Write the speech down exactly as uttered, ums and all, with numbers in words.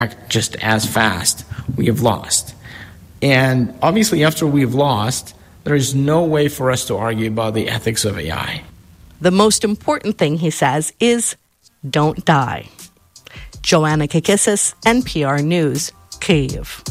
just as fast, we have lost. And obviously, after we've lost, there is no way for us to argue about the ethics of A I. The most important thing, he says, is don't die. Joanna Kakissis, N P R News, Kyiv.